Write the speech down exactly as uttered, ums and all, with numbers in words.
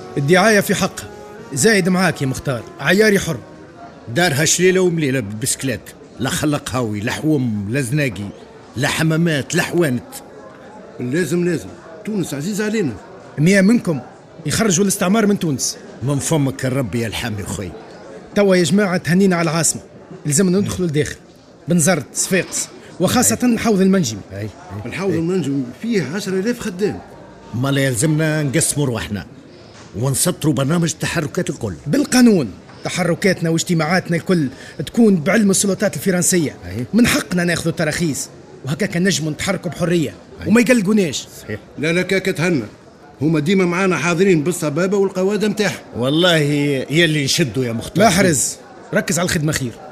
الدعاية في حقها، زايد معاك يا مختار، عياري حر. دارها شليلة ومليلة بالبسكلات، لا خلق هاوي لا حوم لا زناقي لا حمامات لا حوانت. لازم لازم تونس عزيز علينا. مية منكم يخرجوا الاستعمار من تونس. من فمك الرب يا الحامي خوي. توا يا جماعة تهنينا على العاصمة، لازمنا ندخلوا لداخل بنزرت صفاقس وخاصة الحوض المنجمي. أي. الحوض المنجمي فيه عشرة آلاف خدام. ما لا يلزمنا نقسموا روحنا ونسطروا برنامج التحركات الكل بالقانون. تحركاتنا واجتماعاتنا الكل تكون بعلم السلطات الفرنسية. أي. من حقنا ناخذ تراخيص وهكاك نجموا نتحركوا بحرية. أي. وما يقلقوناش. صحيح. لا لا كاكا تهنى، هما ديما معانا حاضرين بالصبابة والقوادة متاعهم. والله يلي نشدوا يا مختار. محرز ركز على الخدمة خير.